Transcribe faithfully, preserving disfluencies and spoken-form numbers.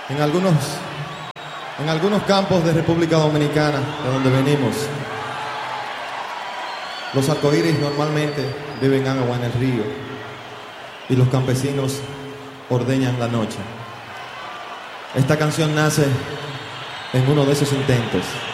En algunos, en algunos campos de República Dominicana, de donde venimos, los arcoíris normalmente beben agua en el río y los campesinos ordeñan la noche. Esta canción nace en uno de esos intentos.